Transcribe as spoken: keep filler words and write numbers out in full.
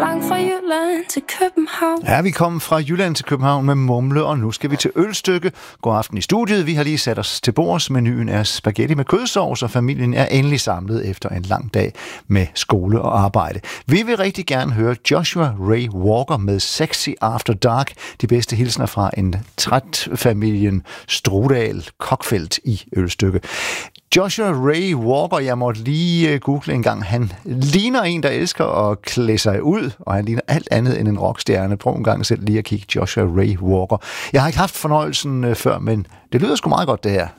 langt fra Jylland til København. Ja, vi kom fra Jylland til København med Mumle, og nu skal vi til Ølstykke. God aften i studiet. Vi har lige sat os til bords. Menuen er spaghetti med kødsovs, og familien er endelig samlet efter en lang dag med skole og arbejde. Vi vil rigtig gerne høre Joshua Ray Walker med Sexy After Dark. De bedste hilsner fra en træt familien Strudal Kokfeldt i Ølstykke. Joshua Ray Walker, jeg måtte lige google en gang. Han ligner en, der elsker at klæde sig ud, og han ligner alt andet end en rockstjerne. Prøv en gang selv lige at kigge Joshua Ray Walker. Jeg har ikke haft fornøjelsen før, men det lyder sgu meget godt, det her.